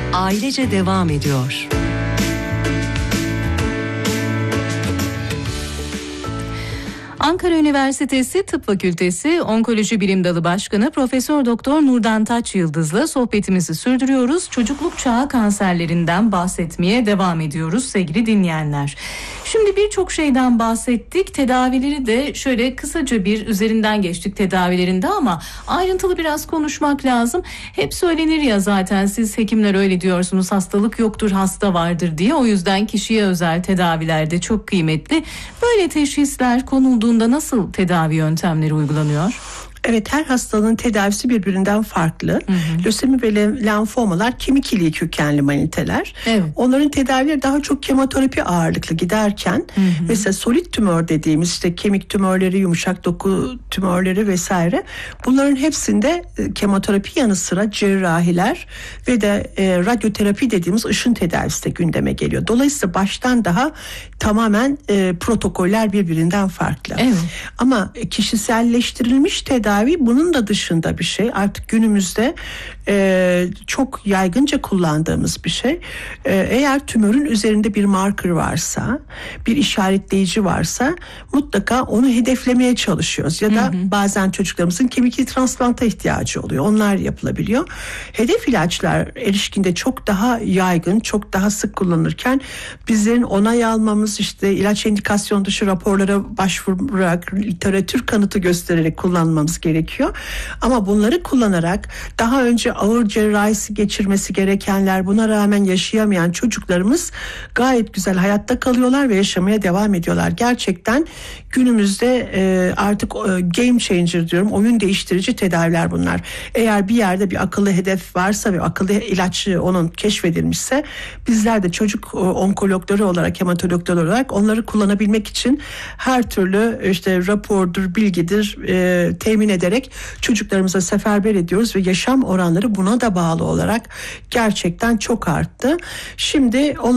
ailece devam ediyor. Ankara Üniversitesi Tıp Fakültesi Onkoloji Bilim Dalı Başkanı Profesör Doktor Nurdan Taç Yıldız'la sohbetimizi sürdürüyoruz. Çocukluk çağı kanserlerinden bahsetmeye devam ediyoruz sevgili dinleyenler. Şimdi birçok şeyden bahsettik. Tedavileri de şöyle kısaca bir üzerinden geçtik tedavilerinde ama ayrıntılı biraz konuşmak lazım. Hep söylenir ya zaten, siz hekimler öyle diyorsunuz, hastalık yoktur hasta vardır diye. O yüzden kişiye özel tedaviler de çok kıymetli. Böyle teşhisler konulduğunda nasıl tedavi yöntemleri uygulanıyor? Evet, her hastalığın tedavisi birbirinden farklı. Lösemi ve lenfomalar kemik iliği kökenli maniteler. Evet. Onların tedavileri daha çok kemoterapi ağırlıklı giderken mesela solid tümör dediğimiz işte kemik tümörleri, yumuşak doku tümörleri vesaire, bunların hepsinde kemoterapi yanı sıra cerrahiler ve de radyoterapi dediğimiz ışın tedavisi de gündeme geliyor. Dolayısıyla baştan daha tamamen protokoller birbirinden farklı. Evet. Ama kişiselleştirilmiş tedavi bunun da dışında bir şey. Artık günümüzde çok yaygınca kullandığımız bir şey. Eğer tümörün üzerinde bir marker varsa, bir işaretleyici varsa mutlaka onu hedeflemeye çalışıyoruz. Ya da bazen çocuklarımızın kemik transplanta ihtiyacı oluyor. Onlar yapılabiliyor. Hedef ilaçlar erişkinde çok daha yaygın, çok daha sık kullanılırken bizlerin onay almamız, işte ilaç indikasyon dışı raporlara başvurarak, literatür kanıtı göstererek kullanmamız gerekiyor. Ama bunları kullanarak daha önce ağır cerrahisi geçirmesi gerekenler, buna rağmen yaşayamayan çocuklarımız gayet güzel hayatta kalıyorlar ve yaşamaya devam ediyorlar. Gerçekten günümüzde artık game changer diyorum, oyun değiştirici tedaviler bunlar. Eğer bir yerde bir akıllı hedef varsa ve akıllı ilaç onun keşfedilmişse, bizler de çocuk onkologları olarak, hematologları olarak onları kullanabilmek için her türlü işte rapordur, bilgidir temin ederek çocuklarımıza seferber ediyoruz ve yaşam oranları buna da bağlı olarak gerçekten çok arttı. Şimdi